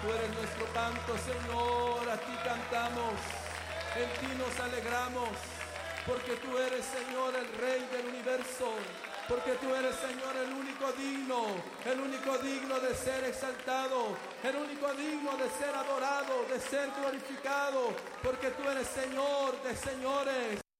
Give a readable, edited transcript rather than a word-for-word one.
Tú eres nuestro canto, Señor, a ti cantamos, en ti nos alegramos, porque tú eres, Señor, el Rey del universo, porque tú eres, Señor, el único digno de ser exaltado, el único digno de ser adorado, de ser glorificado, porque tú eres Señor de señores.